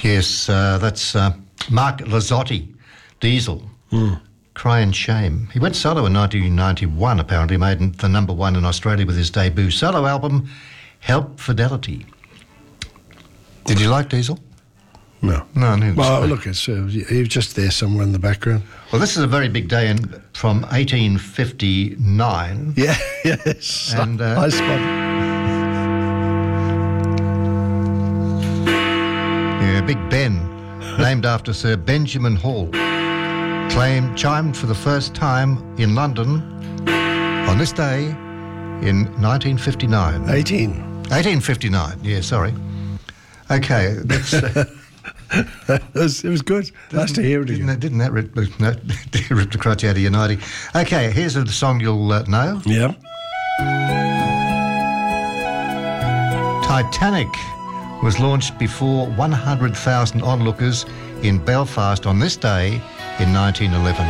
Yes, that's Mark Lazzotti, Diesel. Cry and Shame. He went solo in 1991, apparently, made the number one in Australia with his debut solo album, Help Fidelity. Did you like Diesel? No. No, neither. Well, look, it's he was just there somewhere in the background. Well, this is a very big day from 1859. Yeah, yes. And, I spotted. Yeah, Big Ben, named after Sir Benjamin Hall, chimed for the first time in London on this day in 1959. 1859, yeah, sorry. Okay, that's... it was good. Nice to hear it again. Didn't that rip the crotch out of your nightie? Okay, here's a song you'll know. Yeah. Titanic was launched before 100,000 onlookers in Belfast on this day in 1911.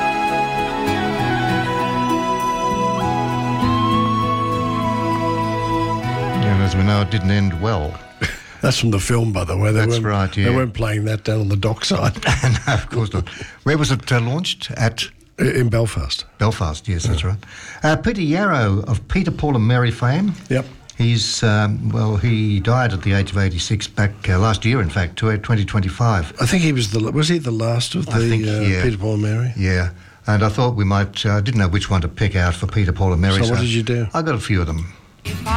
And as we know, it didn't end well. That's from the film, by the way. That's right, yeah. They weren't playing that down on the dockside. No, of course not. Where was it launched? In Belfast. Belfast, yes, that's right. Peter Yarrow of Peter, Paul and Mary fame. Yep. He's, he died at the age of 86 back last year, in fact, 2025. I think he was the last of the Peter, Paul and Mary? Yeah, and I thought we might, I didn't know which one to pick out for Peter, Paul and Mary. So what did you do? I got a few of them.